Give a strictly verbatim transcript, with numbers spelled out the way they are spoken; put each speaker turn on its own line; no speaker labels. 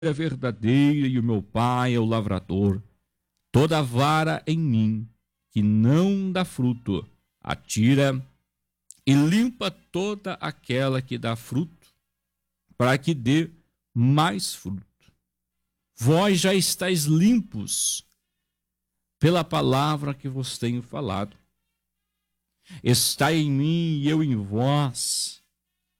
é verdadeira e o meu pai é o lavrador. Toda vara em mim que não dá fruto, atira e limpa toda aquela que dá fruto, para que dê mais fruto. Vós já estáis limpos pela palavra que vos tenho falado. Está em mim e eu em vós.